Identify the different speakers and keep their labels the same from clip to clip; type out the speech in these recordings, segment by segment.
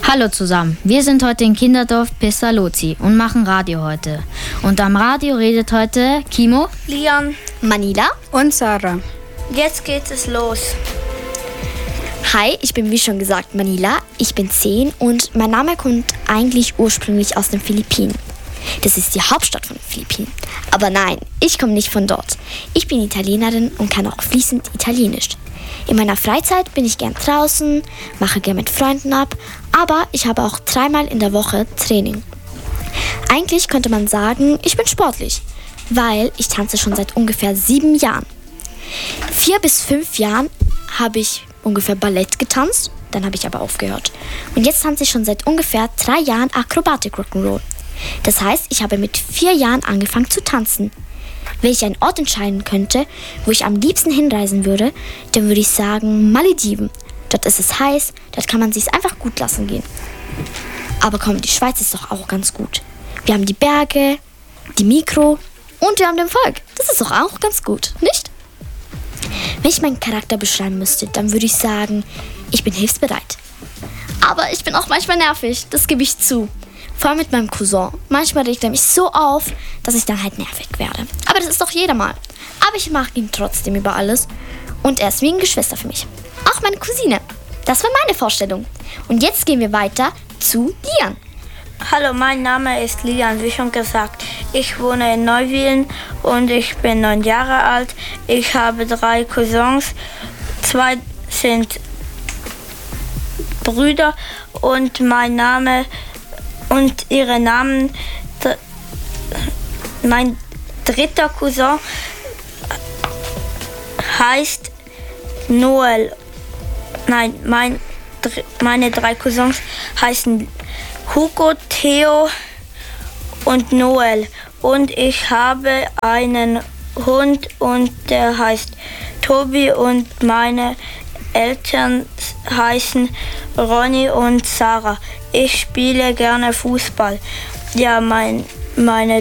Speaker 1: Hallo zusammen, wir sind heute in Kinderdorf Pestalozzi und machen Radio heute. Und am Radio redet heute Kimo,
Speaker 2: Lian,
Speaker 3: Manila
Speaker 4: und Sarah.
Speaker 2: Jetzt geht es los.
Speaker 3: Hi, ich bin wie schon gesagt Manila, ich bin 10 und mein Name kommt eigentlich ursprünglich aus den Philippinen. Das ist die Hauptstadt von den Philippinen. Aber nein, ich komme nicht von dort. Ich bin Italienerin und kann auch fließend Italienisch. In meiner Freizeit bin ich gern draußen, mache gern mit Freunden ab, aber ich habe auch 3-mal in der Woche Training. Eigentlich könnte man sagen, ich bin sportlich, weil ich tanze schon seit ungefähr 7 Jahren. 4 bis 5 Jahren habe ich ungefähr Ballett getanzt, dann habe ich aber aufgehört. Und jetzt tanze ich schon seit ungefähr 3 Jahren Akrobatik Rock'n'Roll. Das heißt, ich habe mit 4 Jahren angefangen zu tanzen. Wenn ich einen Ort entscheiden könnte, wo ich am liebsten hinreisen würde, dann würde ich sagen Malediven. Dort ist es heiß, dort kann man es sich einfach gut lassen gehen. Aber komm, die Schweiz ist doch auch ganz gut. Wir haben die Berge, die Mikro und wir haben den Volk. Das ist doch auch ganz gut, nicht? Wenn ich meinen Charakter beschreiben müsste, dann würde ich sagen, ich bin hilfsbereit. Aber ich bin auch manchmal nervig, das gebe ich zu. Vor allem mit meinem Cousin. Manchmal regt er mich so auf, dass ich dann halt nervig werde. Aber das ist doch jeder mal. Aber ich mag ihn trotzdem über alles. Und er ist wie eine Geschwister für mich. Auch meine Cousine. Das war meine Vorstellung. Und jetzt gehen wir weiter zu Lian.
Speaker 2: Hallo, mein Name ist Lian, wie schon gesagt. Ich wohne in Neuwilen und ich bin 9 Jahre alt. Ich habe 3 Cousins. 2 sind Brüder und mein Name und ihre Namen. Mein 3. Cousin heißt Noel. Nein, meine 3 Cousins heißen Hugo, Theo und Noel. Und ich habe einen Hund und der heißt Tobi und meine Eltern heißen Ronny und Sarah. Ich spiele gerne Fußball. Ja, meine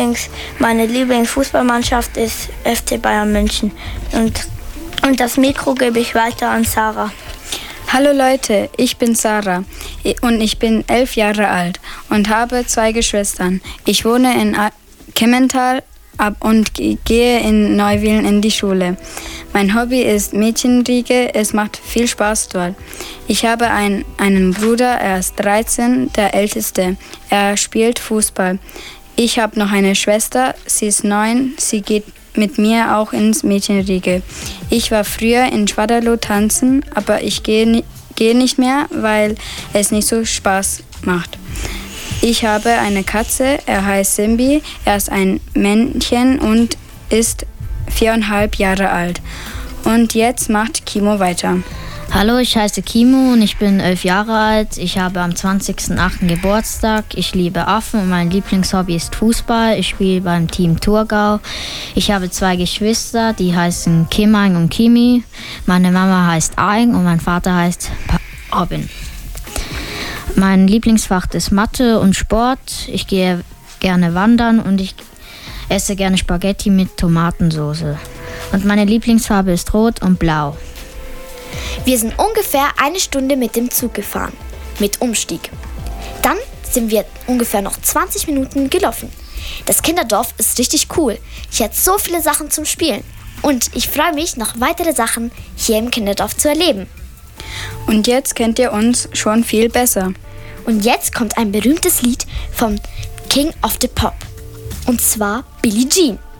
Speaker 2: Lieblingsfußballmannschaft ist FC Bayern München. Und das Mikro gebe ich weiter an Sarah.
Speaker 4: Hallo Leute, ich bin Sarah und ich bin 11 Jahre alt und habe 2 Geschwistern. Ich wohne in Kemmental und gehe in Neuwilen in die Schule. Mein Hobby ist Mädchenriege, es macht viel Spaß dort. Ich habe einen Bruder, er ist 13, der Älteste. Er spielt Fußball. Ich habe noch eine Schwester, sie ist 9, sie geht mit mir auch ins Mädchenriege. Ich war früher in Schwaderloh tanzen, aber ich gehe nicht mehr, weil es nicht so Spaß macht. Ich habe eine Katze, er heißt Simbi, er ist ein Männchen und ist 4,5 Jahre alt. Und jetzt macht Kimo weiter.
Speaker 1: Hallo, ich heiße Kimo und ich bin 11 Jahre alt. Ich habe am 20.08. Geburtstag. Ich liebe Affen und mein Lieblingshobby ist Fußball. Ich spiele beim Team Thurgau. Ich habe 2 Geschwister, die heißen Kim Aing und Kimi. Meine Mama heißt Aing und mein Vater heißt Robin. Mein Lieblingsfach ist Mathe und Sport. Ich gehe gerne wandern und ich esse gerne Spaghetti mit Tomatensauce. Und meine Lieblingsfarbe ist rot und blau.
Speaker 3: Wir sind ungefähr 1 Stunde mit dem Zug gefahren, mit Umstieg. Dann sind wir ungefähr noch 20 Minuten gelaufen. Das Kinderdorf ist richtig cool. Hier hat so viele Sachen zum Spielen. Und ich freue mich, noch weitere Sachen hier im Kinderdorf zu erleben.
Speaker 4: Und jetzt kennt ihr uns schon viel besser.
Speaker 3: Und jetzt kommt ein berühmtes Lied vom King of the Pop. Und zwar Billie Jean.